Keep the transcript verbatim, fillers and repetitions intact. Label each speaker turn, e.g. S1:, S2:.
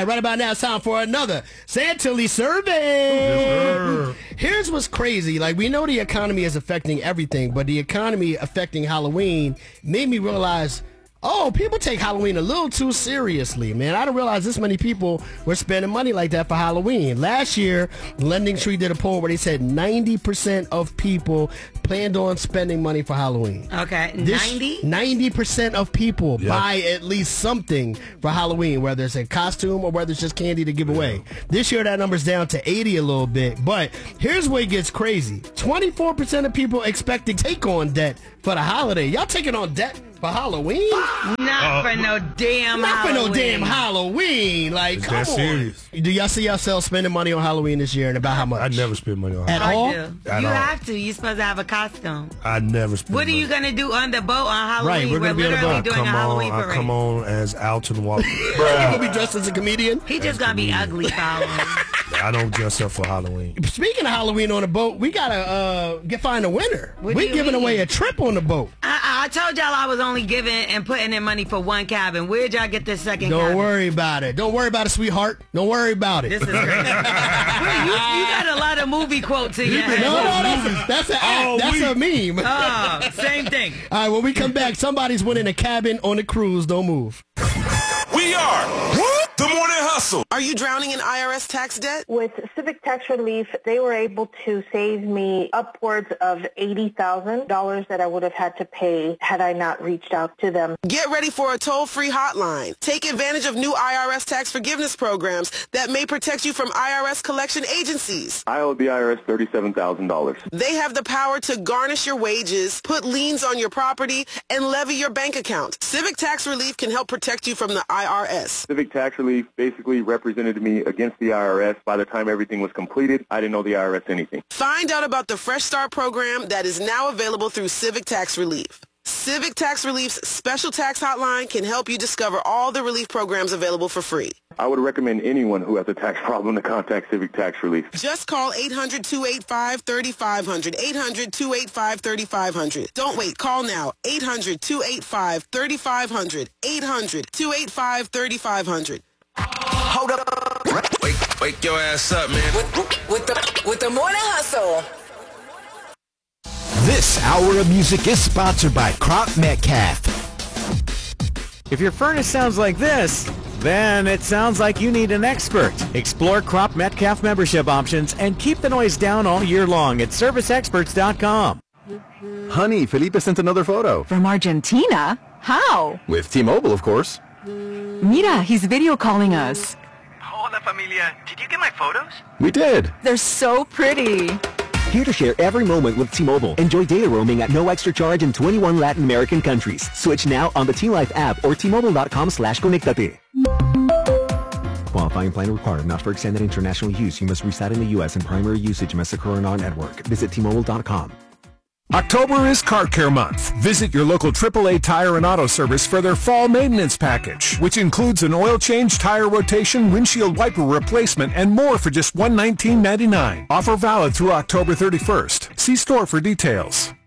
S1: right, right about now it's time for another Santilli survey. Yes, here's what's crazy. Like, we know the economy is affecting everything, but the economy affecting Halloween made me realize, oh, people take Halloween a little too seriously, man. I didn't realize this many people were spending money like that for Halloween. Last year, Lending Tree did a poll where they said ninety percent of people planned on spending money for Halloween.
S2: Okay,
S1: This-
S2: ninety?
S1: ninety percent of people
S3: Yep.
S1: buy at least something for Halloween, whether it's a costume or whether it's just candy to give away. This year, that number's down to eighty a little bit. But here's where it gets crazy. twenty-four percent of people expect to take on debt for the holiday. Y'all taking on debt for Halloween?
S2: Not for no damn
S1: Not for no
S2: Halloween.
S1: damn Halloween. Like,
S3: Is
S1: come
S3: that
S1: on.
S3: serious?
S1: Do y'all see yourselves spending money on Halloween this year, and about how much?
S3: I never spend money on
S1: At
S2: I
S1: all?
S2: do.
S3: At
S2: you
S3: all.
S2: have to. You're supposed to have a costume.
S3: I never spend
S2: What are
S3: money.
S2: you going to do on the boat on Halloween?
S1: Right, we're gonna be on the
S2: literally
S1: boat.
S2: doing
S3: come
S2: a Halloween
S3: on, I
S2: parade.
S3: come on as Alton Walker.
S1: You gonna be dressed as a comedian?
S2: He just going to be ugly for Halloween.
S3: I don't dress up for Halloween.
S1: Speaking of Halloween on the boat, we gotta uh, get find a winner.
S2: What do
S1: We
S2: you
S1: giving
S2: mean?
S1: away a trip on the boat.
S2: I, I told y'all I was only giving and putting in money for one cabin. Where'd y'all get this second
S1: Don't
S2: cabin?
S1: worry about it. Don't worry about it, sweetheart. Don't worry about it.
S2: This is crazy. Wait, you, you got a lot of movie quotes in your
S1: no,
S2: head.
S1: no, that's a, that's, a act.
S3: Oh,
S1: that's
S3: we-
S1: a meme.
S2: Oh, same thing.
S1: All right, when we come back, somebody's winning a cabin on a cruise. Don't move.
S4: We are the Morning Hustle.
S5: Are you drowning in I R S tax debt?
S6: With Civic Tax Relief, they were able to save me upwards of eighty thousand dollars that I would have had to pay had I not reached out to them.
S5: Get ready for a toll-free hotline. Take advantage of new I R S tax forgiveness programs that may protect you from I R S collection agencies.
S7: I owe the I R S thirty-seven thousand dollars.
S5: They have the power to garnish your wages, put liens on your property, and levy your bank account. Civic Tax Relief can help protect you from the I R S.
S7: Civic Tax Relief basically represented me against the I R S. By the time everything was completed, I didn't owe the I R S anything.
S5: Find out about the Fresh Start program that is now available through Civic Tax Relief. Civic Tax Relief's special tax hotline can help you discover all the relief programs available for free.
S7: I would recommend anyone who has a tax problem to contact Civic Tax Relief.
S5: Just call eight hundred, two eight five, three five zero zero, eight hundred, two eight five, three five zero zero. Don't wait. Call now. eight hundred, two eight five, three five zero zero, eight hundred, two eight five, three five zero zero.
S4: Hold up. Wake, wake your ass up, man.
S8: With, with the with the Morning Hustle.
S9: This hour of music is sponsored by Crop Metcalf.
S10: If your furnace sounds like this, then it sounds like you need an expert. Explore Crop Metcalf membership options and keep the noise down all year long at service experts dot com.
S11: Honey, Felipe sent another photo.
S12: From Argentina? How?
S11: With T-Mobile, of course.
S12: Mira, he's video calling us.
S13: Hola, familia. Did you get my photos?
S11: We did.
S12: They're so pretty.
S14: Here to share every moment with T-Mobile. Enjoy data roaming at no extra charge in twenty-one Latin American countries. Switch now on the T-Life app or T-Mobile.com slash conectate. Qualifying plan required. Not for extended international use. You must reside in the U S and primary usage must occur on our network. Visit T Mobile dot com.
S15: October is Car Care Month. Visit your local triple A Tire and Auto Service for their fall maintenance package, which includes an oil change, tire rotation, windshield wiper replacement, and more for just one hundred nineteen ninety-nine. Offer valid through October thirty-first. See store for details.